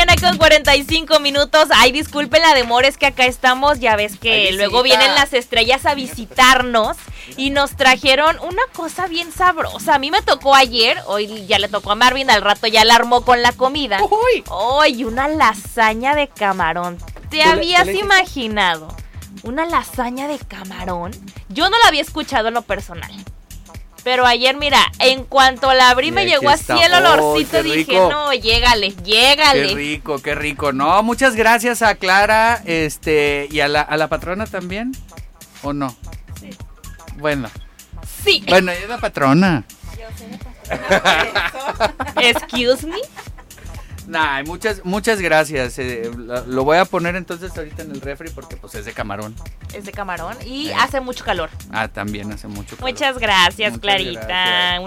mañana con 45 minutos. Ay, disculpen la demora, es que acá estamos, ya ves que luego vienen las estrellas a visitarnos y nos trajeron una cosa bien sabrosa. A mí me tocó ayer, hoy ya le tocó a Marvin, al rato ya la armó con la comida. ¡Uy! Una lasaña de camarón. ¿Te habías imaginado una lasaña de camarón? Yo no la había escuchado en lo personal. Pero ayer, mira, en cuanto la abrí me llegó así el olorcito, dije, no, llégale. Qué rico. No, muchas gracias a Clara, y a la patrona también, ¿o no? Sí. Bueno. Sí. Bueno, ella es la patrona. Yo soy la patrona. Excuse me. Nah, muchas gracias. Lo voy a poner entonces ahorita en el refri porque pues es de camarón. Es de camarón y hace mucho calor. También hace mucho calor. Muchas gracias, Clarita. Gracias.